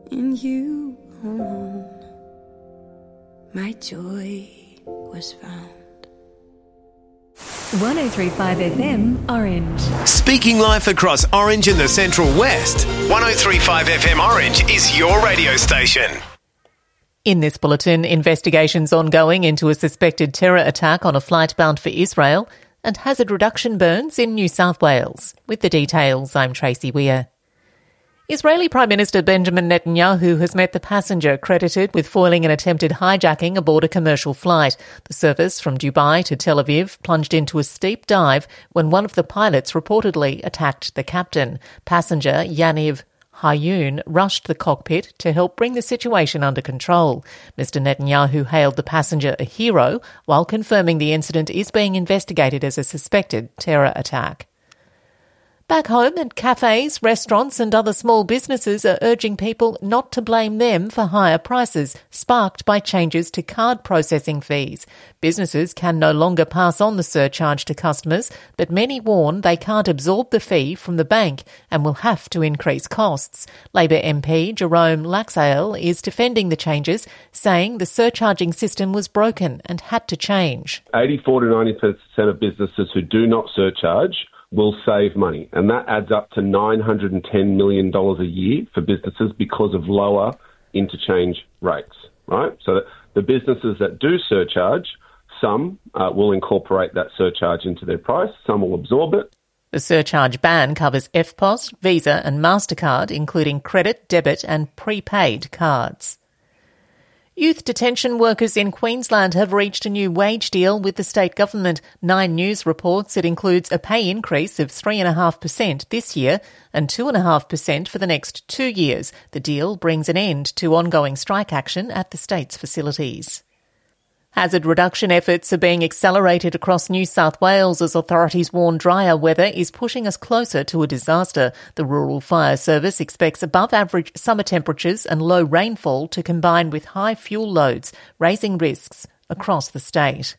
In you alone, my joy was found. 103.5 FM Orange. Speaking life across Orange and the Central West, 103.5 FM Orange is your radio station. In this bulletin, investigations ongoing into a suspected terror attack on a flight bound for Israel and hazard reduction burns in New South Wales. With the details, I'm Tracy Weir. Israeli Prime Minister Benjamin Netanyahu has met the passenger credited with foiling an attempted hijacking aboard a commercial flight. The service from Dubai to Tel Aviv plunged into a steep dive when one of the pilots reportedly attacked the captain. Passenger Yaniv Hayun rushed the cockpit to help bring the situation under control. Mr. Netanyahu hailed the passenger a hero while confirming the incident is being investigated as a suspected terror attack. Back home, at cafes, restaurants and other small businesses are urging people not to blame them for higher prices, sparked by changes to card processing fees. Businesses can no longer pass on the surcharge to customers, but many warn they can't absorb the fee from the bank and will have to increase costs. Labor MP Jerome Laxale is defending the changes, saying the surcharging system was broken and had to change. 84 to 90% of businesses who do not surcharge will save money, and that adds up to $910 million a year for businesses because of lower interchange rates, right? So the businesses that do surcharge, some will incorporate that surcharge into their price, some will absorb it. The surcharge ban covers EFTPOS, Visa and MasterCard, including credit, debit and prepaid cards. Youth detention workers in Queensland have reached a new wage deal with the state government. Nine News reports it includes a pay increase of 3.5% this year and 2.5% for the next 2 years. The deal brings an end to ongoing strike action at the state's facilities. Hazard reduction efforts are being accelerated across New South Wales as authorities warn drier weather is pushing us closer to a disaster. The Rural Fire Service expects above-average summer temperatures and low rainfall to combine with high fuel loads, raising risks across the state.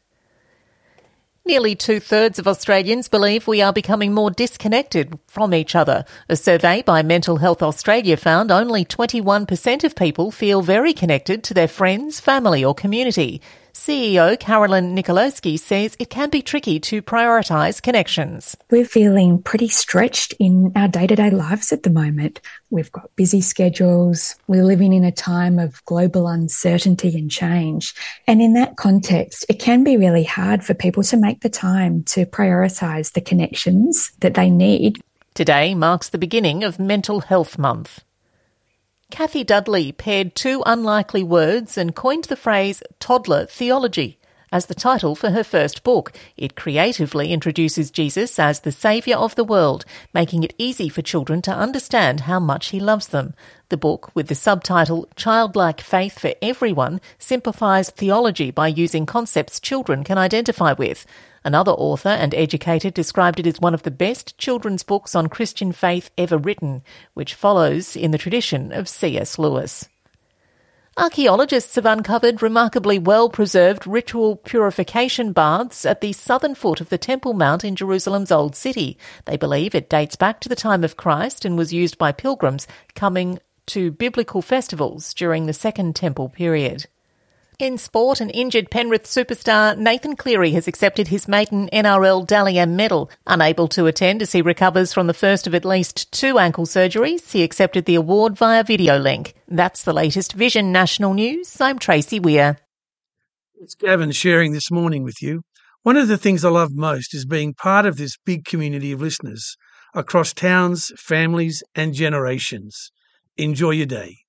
Nearly 2/3 of Australians believe we are becoming more disconnected from each other. A survey by Mental Health Australia found only 21% of people feel very connected to their friends, family or community. CEO Carolyn Nikolowski says it can be tricky to prioritise connections. We're feeling pretty stretched in our day-to-day lives at the moment. We've got busy schedules. We're living in a time of global uncertainty and change. And in that context, it can be really hard for people to make the time to prioritise the connections that they need. Today marks the beginning of Mental Health Month. Kathy Dudley paired two unlikely words and coined the phrase toddler theology as the title for her first book. It creatively introduces Jesus as the saviour of the world, making it easy for children to understand how much he loves them. The book, with the subtitle Childlike Faith for Everyone, simplifies theology by using concepts children can identify with. Another author and educator described it as one of the best children's books on Christian faith ever written, which follows in the tradition of C.S. Lewis. Archaeologists have uncovered remarkably well-preserved ritual purification baths at the southern foot of the Temple Mount in Jerusalem's Old City. They believe it dates back to the time of Christ and was used by pilgrims coming to biblical festivals during the Second Temple period. In sport, an injured Penrith superstar Nathan Cleary has accepted his maiden NRL Dally M medal. Unable to attend as he recovers from the first of at least 2 ankle surgeries, he accepted the award via video link. That's the latest Vision National News. I'm Tracy Weir. It's Gavin sharing this morning with you. One of the things I love most is being part of this big community of listeners across towns, families and generations. Enjoy your day.